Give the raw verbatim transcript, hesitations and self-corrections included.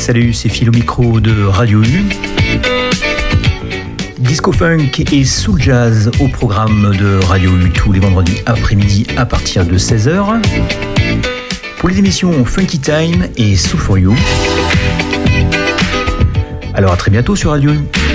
Salut, c'est Phil au micro de Radio U. Disco Funk et Soul Jazz au programme de Radio U tous les vendredis après-midi à partir de seize heures. Pour les émissions Funky Time et Soul for You. Alors à très bientôt sur Radio U.